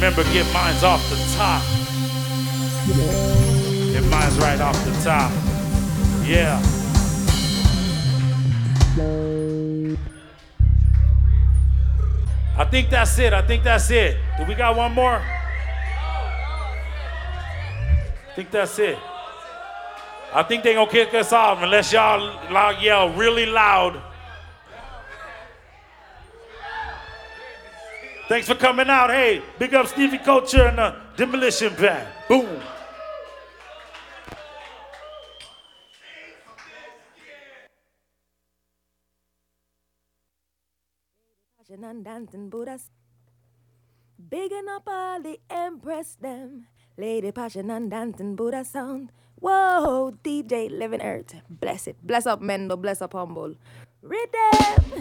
Remember, get mine's off the top. Get mine's right off the top. Yeah. I think that's it. I think that's it. Do we got one more? I think that's it. I think they gonna kick us off unless y'all yell really loud. Thanks for coming out. Hey, big up Stevie Culture and the Demolition Band. Boom. And dancing Buddhas, bigging up all the Empress them. Lady Passion and dancing Buddha sound. Whoa, DJ Living Earth, bless it. Bless up Mendo, bless up Humble. Rhythm.